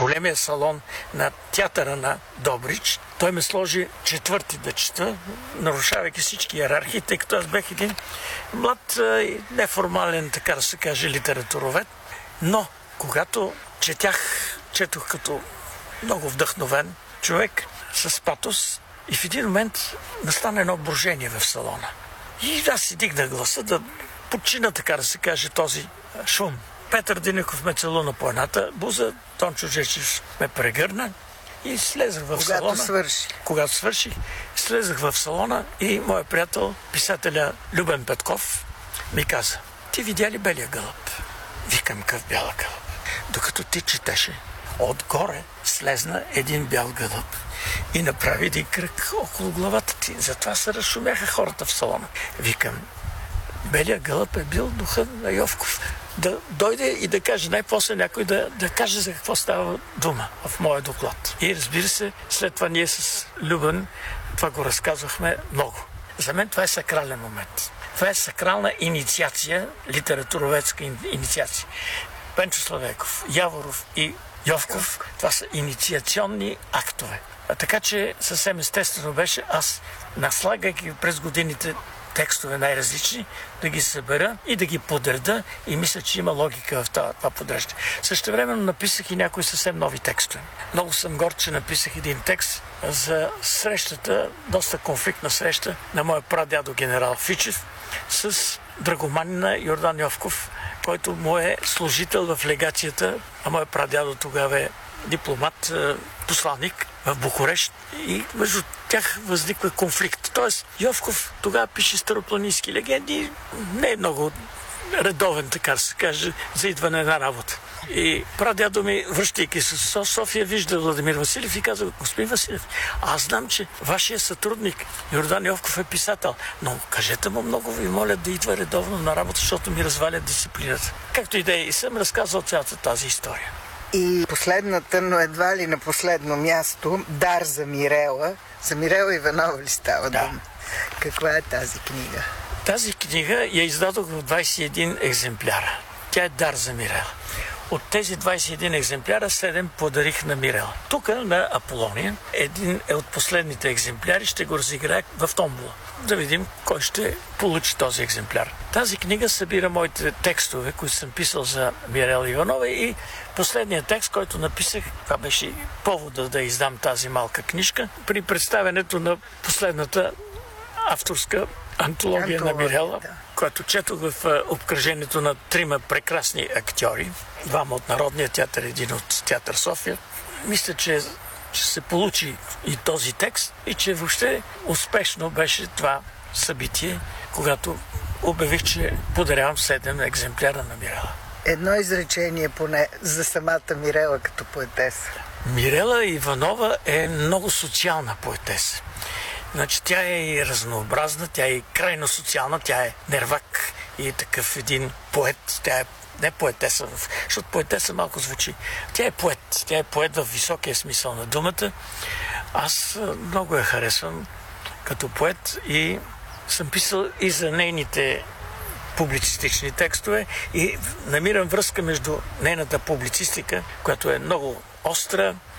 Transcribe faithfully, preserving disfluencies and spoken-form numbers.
големия салон на театъра на Добрич. Той ме сложи четвърти да чета, нарушавайки всички иерархии, тъй като аз бях един млад и неформален, така да се каже, литературовед. Но когато четях, четох като много вдъхновен човек с патос и в един момент настана едно брожение в салона. И аз си дигнах гласа да подчина, така да се каже, този шум. Петър Динеков ме целуна по едната буза, Тончо Жечев ме прегърна и слезах в когато салона. Свърши. Когато свърших, слезах в салона и моят приятел, писателя Любен Петков, ми каза: ти видя ли белия гълъб? Викам: къв бял гълъб? Докато ти четеше, отгоре слезна един бял гълъб и направи един кръг около главата ти. Затова се разшумяха хората в салона. Викам: белия гълъб е бил духа на Йовков. Да дойде и да каже, най-после някой да, да каже за какво става дума в моя доклад. И разбира се, след това ние с Любен това го разказвахме много. За мен това е сакрален момент. Това е сакрална инициация, литературоведска инициация. Пенчо Славейков, Яворов и Йовков, това са инициационни актове. А така че съвсем естествено беше аз, наслагайки през годините текстове най-различни, да ги събера и да ги подреда, и мисля, че има логика в това, това подреждане. Същевременно написах и някои съвсем нови текстове. Много съм горд, че написах един текст за срещата, доста конфликтна среща на моя прадядо генерал Фичев с драгоманина Йордан Йовков, който му е служител в легацията, а моя прадядо тогава е дипломат, посланник в Букурещ, и между тях възниква конфликт. Тоест Йовков тогава пише старопланински легенди, не е много редовен, така да се каже, за идване на работа. И прадядо ми, връщайки се с София, вижда Владимир Василев и казва: господин Василев, аз знам, че вашия сътрудник Йордан Йовков е писател, но кажете му, много ви моля да идва редовно на работа, защото ми развалят дисциплината. Както и да е, и съм разказал цялата тази история. И последната, но едва ли на последно място, дар за Мирела. За Мирела Иванова ли става да. дума? Каква е тази книга? Тази книга я издадох в двадесет и един екземпляра. Тя е дар за Мирела. От тези двадесет и един екземпляра, седем подарих на Мирела. Тук на Аполония, един е от последните екземпляри, ще го разиграя в томбола. Да видим кой ще получи този екземпляр. Тази книга събира моите текстове, които съм писал за Мирела Иванова, и последният текст, който написах, това беше повода да издам тази малка книжка, при представянето на последната авторска антология на Мирела, да, която четох в обкръжението на трима прекрасни актьори, двама от Народния театър, един от Театър София. Мисля, че че се получи и този текст и че въобще успешно беше това събитие, когато обявих, че подарявам седем екземпляра на Мирела. Едно изречение поне за самата Мирела като поетеса. Мирела Иванова е много социална поетеса. Значи тя е и разнообразна, тя е и крайно социална, тя е нервак и такъв един поет. Тя е не поетеса, защото поетеса малко звучи. Тя е поет. Тя е поет в високия смисъл на думата. Аз много я харесвам като поет и съм писал и за нейните публицистични текстове и намирам връзка между нейната публицистика, която е много остра,